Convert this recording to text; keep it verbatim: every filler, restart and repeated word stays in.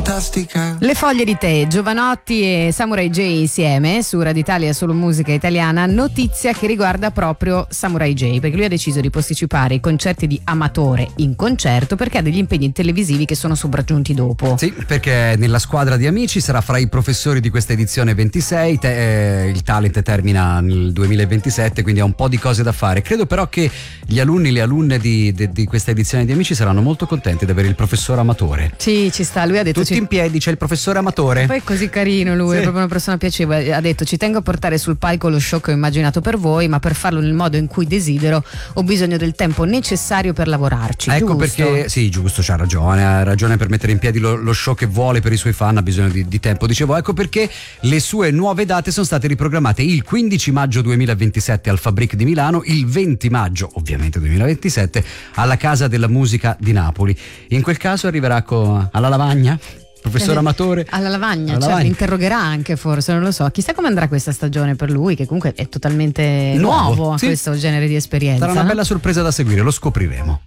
fantastica. Le foglie di tè, Giovanotti e Samurai J insieme su Radio Italia Solo Musica Italiana. Notizia che riguarda proprio Samurai J, perché lui ha deciso di posticipare i concerti di Amatore in concerto perché ha degli impegni televisivi che sono sopraggiunti dopo. Sì, perché nella squadra di amici sarà fra i professori di questa edizione ventisei, te, eh, il talent termina nel duemilaventisette, quindi ha un po' di cose da fare. Credo però che gli alunni, le alunne di, di, di questa edizione di amici saranno molto contenti di avere il professor Amatore. Sì, ci sta, lui ha detto tutti ci... in piedi, c'è il professore Amatore. Poi è così carino lui, sì. È proprio una persona piacevole. Ha detto: ci tengo a portare sul palco lo show che ho immaginato per voi, ma per farlo nel modo in cui desidero ho bisogno del tempo necessario per lavorarci. Ecco, giusto? Perché sì, giusto, c'ha ragione, ha ragione, per mettere in piedi lo, lo show che vuole per i suoi fan ha bisogno di, di tempo. Dicevo, ecco perché le sue nuove date sono state riprogrammate il quindici maggio duemilaventisette al Fabric di Milano, il venti maggio ovviamente duemilaventisette alla Casa della Musica di Napoli. In quel caso arriverà co- alla Lavagna, professor Amatore. Alla Lavagna, alla cioè lavagna. Mi interrogerà anche, forse, non lo so. Chissà come andrà questa stagione per lui, che comunque è totalmente nuovo, nuovo a sì. questo genere di esperienza. Sarà una bella sorpresa da seguire, lo scopriremo.